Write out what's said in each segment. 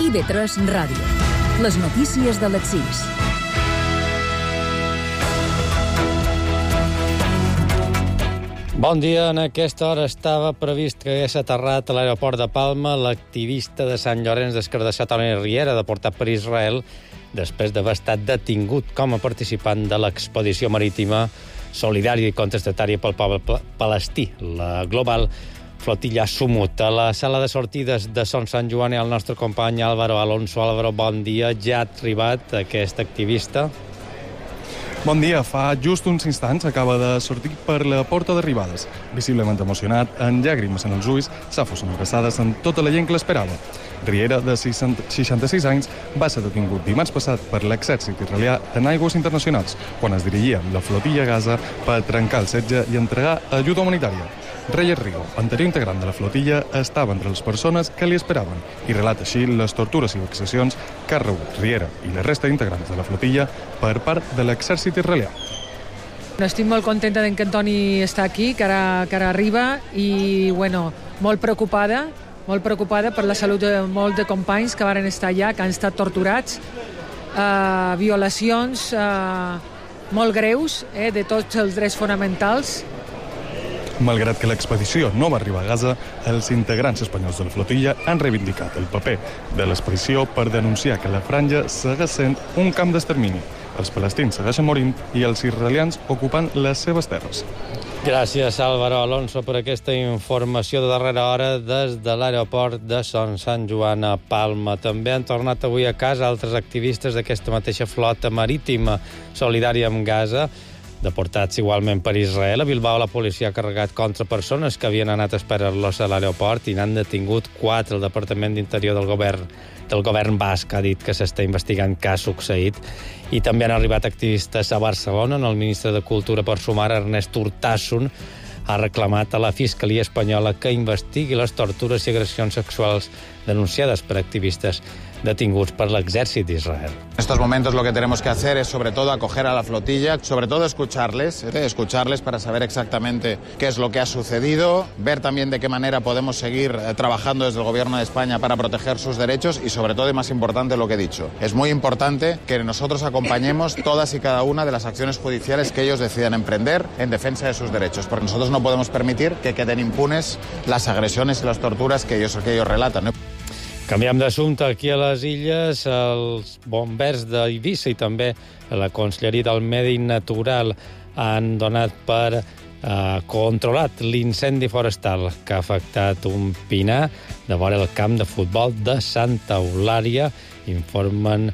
IB3 Ràdio. Les notícies de les 6. Bon dia. En aquesta hora estava previst que hagués aterrat a l'aeroport de Palma l'activista de Sant Llorenç des Cardassar, Toni Riera, deportat per Israel, després d'haver estat detingut com a participant de l'expedició marítima solidària i contestatària pel poble palestí, la Global Flotilla Sumut. A la sala de sortides de Son Sant Joan hi ha el nostre company Álvaro Alonso. Álvaro, bon dia. Ja ha arribat aquest activista? Bon dia. Fa just uns instants acaba de sortir per la porta d'arribades. Visiblement emocionat, amb llàgrimes en els ulls, s'ha fos abraçades amb tota la gent que l'esperava. Riera, de 66 anys, va ser detingut dimarts passat per l'exèrcit israelià en aigües internacionals, quan es dirigia la flotilla a Gaza per trencar el setge i entregar ajuda humanitària. Reyes Rigo, anterior integrant de la flotilla, estava entre les persones que li esperaven i relata així les tortures i vexacions que ha rebut Riera i la resta d'integrants de la flotilla per part de l'exèrcit israelià. Estic molt contenta que en Toni està aquí, que ara arriba, i molt preocupada per la salut de molts de companys que varen estar allà, que han estat torturats, violacions molt greus de tots els drets fonamentals. Malgrat que l'expedició no va arribar a Gaza, els integrants espanyols de la flotilla han reivindicat el paper de l'expedició per denunciar que la franja segueix sent un camp d'extermini. Els palestins segueixen morint i els israelians ocupant les seves terres. Gràcies, Álvaro Alonso, per aquesta informació de darrera hora des de l'aeroport de Son Sant Joan a Palma. També han tornat avui a casa altres activistes d'aquesta mateixa flota marítima solidària amb Gaza, deportats igualment per Israel. A Bilbao la policia ha carregat contra persones que havien anat a esperar-los a l'aeroport i n'han detingut 4. El Departament d'Interior del govern basc ha dit que s'està investigant què ha succeït. I també han arribat activistes a Barcelona, on el ministre de Cultura, per sumar, Ernest Urtasun, ha reclamat a la Fiscalia espanyola que investigui les tortures i agressions sexuals denunciades per activistes detinguts por el ejército de Israel. En estos momentos lo que tenemos que hacer es sobre todo acoger a la flotilla, sobre todo escucharles para saber exactamente qué es lo que ha sucedido, ver también de qué manera podemos seguir trabajando desde el gobierno de España para proteger sus derechos y sobre todo, y más importante, lo que he dicho. Es muy importante que nosotros acompañemos todas y cada una de las acciones judiciales que ellos decidan emprender en defensa de sus derechos, porque nosotros no podemos permitir que queden impunes las agresiones y las torturas que ellos relatan. Canviem d'assumpte. Aquí a les Illes, els bombers d'Eivissa i també la Conselleria del Medi Natural han donat per controlat l'incendi forestal que ha afectat un pinar de vora el camp de futbol de Santa Eulària. Informen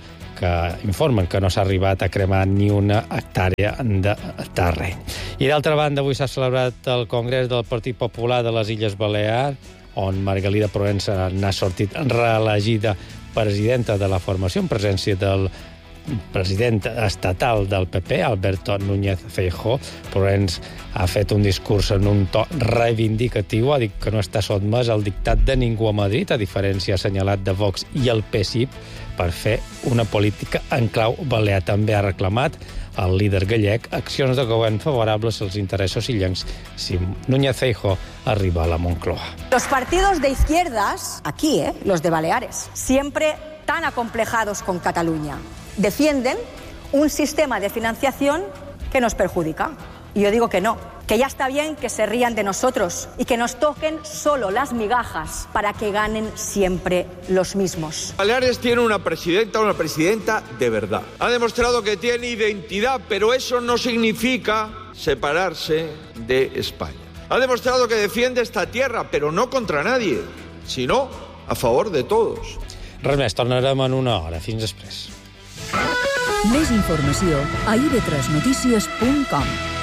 que no s'ha arribat a cremar ni una hectàrea de terreny. I d'altra banda, avui s'ha celebrat el Congrés del Partit Popular de les Illes Balears, on Margalida Provença n'ha sortit reelegida presidenta de la formació, en presència del president estatal del PP, Alberto Núñez Feijóo. Provenç ha fet un discurs en un to reivindicatiu, ha dit que no està sotmès al dictat de ningú a Madrid, a diferència, ha assenyalat, de Vox i el PSIP, per fer una política en clau balear. També ha reclamat el líder gallec accions de govern favorables als interessos illencs si Núñez Feijóo arriba a la Moncloa. Los partidos de izquierdas, aquí, los de Baleares, siempre tan acomplejados con Cataluña, defienden un sistema de financiación que nos perjudica. Y yo digo que no, que ya está bien que se rían de nosotros y que nos toquen solo las migajas para que ganen siempre los mismos. Baleares tiene una presidenta de verdad. Ha demostrado que tiene identidad, pero eso no significa separarse de España. Ha demostrado que defiende esta tierra, però no contra nadie, sinó a favor de todos. Res més, tornarem en una hora. Fins després. Més informació a ib3notícies.com.